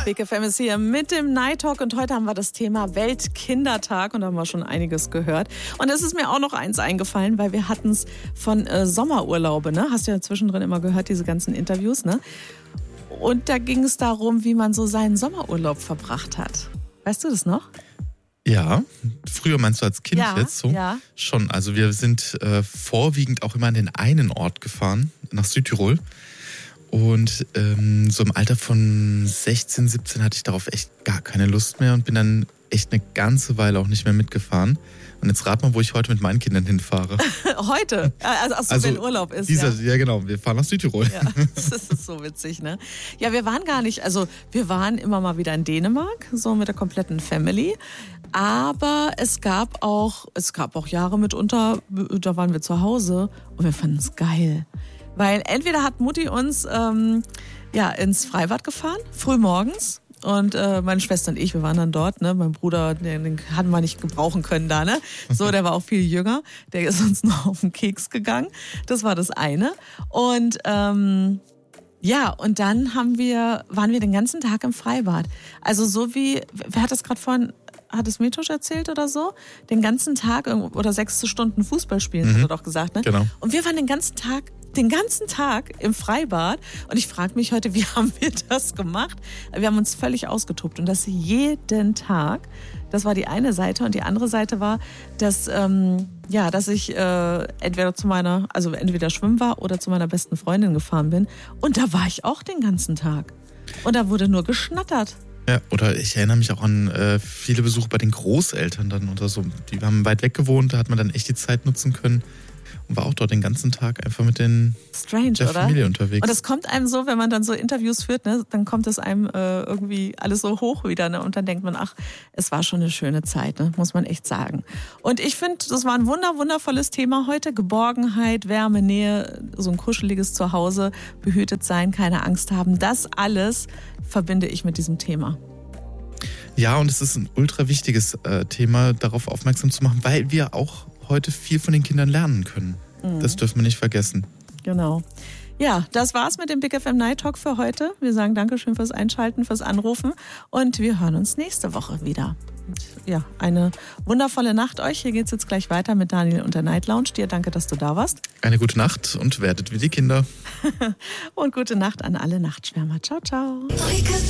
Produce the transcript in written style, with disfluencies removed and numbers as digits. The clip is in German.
Big FM ist hier mit dem Night Talk und heute haben wir das Thema Weltkindertag und da haben wir schon einiges gehört. Und es ist mir auch noch eins eingefallen, weil wir hatten es von Sommerurlaube, ne? Hast du ja zwischendrin immer gehört, diese ganzen Interviews, ne? Und da ging es darum, wie man so seinen Sommerurlaub verbracht hat. Weißt du das noch? Ja, früher meinst du als Kind Ja, jetzt so? ja. Schon, also wir sind vorwiegend auch immer an den einen Ort gefahren, nach Südtirol. Und so im Alter von 16, 17 hatte ich darauf echt gar keine Lust mehr und bin dann echt eine ganze Weile auch nicht mehr mitgefahren. Und jetzt rat mal, wo ich heute mit meinen Kindern hinfahre. Heute? Also wenn Urlaub ist. Ja, genau, wir fahren nach Südtirol. Ja, das ist so witzig, ne? Ja, wir waren gar nicht, also wir waren immer mal wieder in Dänemark, so mit der kompletten Family. Aber es gab auch Jahre mitunter, da waren wir zu Hause und wir fanden es geil. Weil entweder hat Mutti uns ins Freibad gefahren, früh morgens. Und meine Schwester und ich, wir waren dann dort, ne? Mein Bruder, den hatten wir nicht gebrauchen können da, ne? So, der war auch viel jünger. Der ist uns noch auf den Keks gegangen. Das war das eine. Und und dann waren wir den ganzen Tag im Freibad. Also so wie, wer hat das gerade vorhin, hat es Metosch erzählt oder so? Den ganzen Tag oder 6 Stunden Fußball spielen, hat er doch gesagt, ne? Genau. Und wir waren den ganzen Tag im Freibad und ich frage mich heute, wie haben wir das gemacht? Wir haben uns völlig ausgetobt und das jeden Tag. Das war die eine Seite und die andere Seite war, dass ich entweder schwimmen war oder zu meiner besten Freundin gefahren bin und da war ich auch den ganzen Tag und da wurde nur geschnattert. Ja, oder ich erinnere mich auch an viele Besuche bei den Großeltern dann oder so. Die haben weit weg gewohnt, da hat man dann echt die Zeit nutzen können. Und war auch dort den ganzen Tag einfach mit der Familie unterwegs. Und das kommt einem so, wenn man dann so Interviews führt, ne, dann kommt es einem irgendwie alles so hoch wieder, ne, und dann denkt man, ach, es war schon eine schöne Zeit, ne, muss man echt sagen. Und ich finde, das war ein wundervolles Thema heute. Geborgenheit, Wärme, Nähe, so ein kuscheliges Zuhause, behütet sein, keine Angst haben. Das alles verbinde ich mit diesem Thema. Ja, und es ist ein ultra wichtiges Thema, darauf aufmerksam zu machen, weil wir auch heute viel von den Kindern lernen können. Das dürfen wir nicht vergessen. Genau. Ja, das war's mit dem Big FM Night Talk für heute. Wir sagen Dankeschön fürs Einschalten, fürs Anrufen und wir hören uns nächste Woche wieder. Und ja, eine wundervolle Nacht euch. Hier geht's jetzt gleich weiter mit Daniel und der Night Lounge. Dir danke, dass du da warst. Eine gute Nacht und werdet wie die Kinder. Und gute Nacht an alle Nachtschwärmer. Ciao, ciao.